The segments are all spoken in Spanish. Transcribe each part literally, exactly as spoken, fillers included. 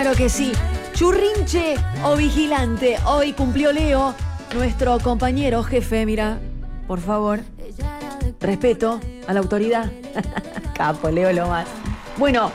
Claro que sí. Churrinche o vigilante. Hoy cumplió Leo, nuestro compañero jefe. Mira, por favor, respeto a la autoridad. Capo, Leo lo más. Bueno,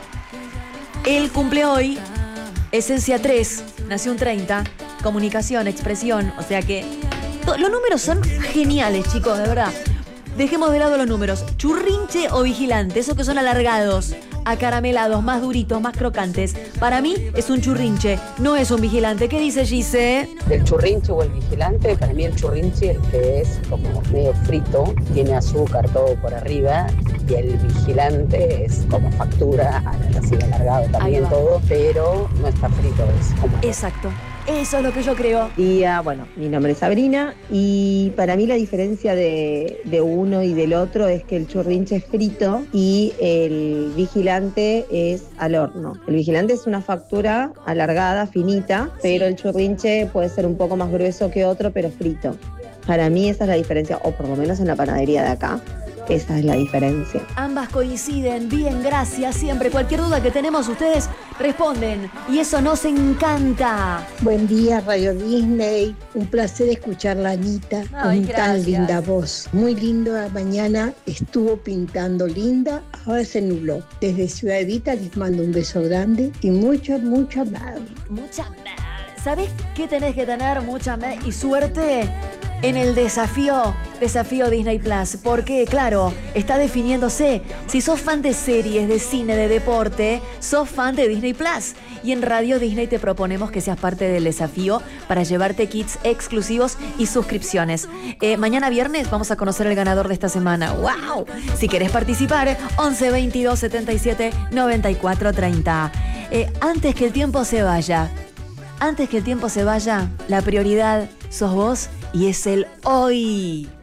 él cumple hoy. Esencia tres, nació un treinta. Comunicación, expresión. O sea que to- los números son geniales, chicos, de verdad. Dejemos de lado los números. Churrinche o vigilante, esos que son alargados, acaramelados, más duritos, más crocantes. Para mí es un churrinche, no es un vigilante. ¿Qué dice Gise? El churrinche o el vigilante, para mí el churrinche, el que es como medio frito, tiene azúcar todo por arriba, y el vigilante es como factura, así alargado también todo, pero no está frito, es como... Exacto, eso es lo que yo creo. Día, bueno, mi nombre es Sabrina y para mí la diferencia de, de uno y del otro es que el churrinche es frito y el vigilante es al horno. El vigilante es una factura alargada, finita, pero el churrinche puede ser un poco más grueso que otro, pero frito. Para mí esa es la diferencia, o por lo menos en la panadería de acá. Esa es la diferencia. Ambas coinciden, bien, gracias. Siempre, cualquier duda que tenemos, ustedes responden. Y eso nos encanta. Buen día, Radio Disney. Un placer escuchar a Anita Ay, con tan gracias. linda voz. Muy lindo la mañana, estuvo pintando linda, ahora se nubló. Desde Ciudad Evita les mando un beso grande y mucho, mucho amor. Mucha... ¿Sabés qué tenés que tener? Mucha me- y suerte en el desafío, desafío Disney Plus, porque claro, está definiéndose. Si sos fan de series, de cine, de deporte, sos fan de Disney Plus. Y en Radio Disney te proponemos que seas parte del desafío para llevarte kits exclusivos y suscripciones. Eh, mañana viernes vamos a conocer el ganador de esta semana. ¡Wow! Si querés participar, once veintidós setenta y siete noventa y cuatro treinta. Eh, antes que el tiempo se vaya, antes que el tiempo se vaya, la prioridad sos vos y es el hoy.